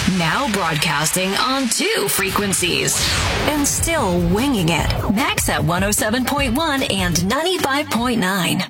Now broadcasting on 2 frequencies and still winging it. Max at 107.1 and 95.9.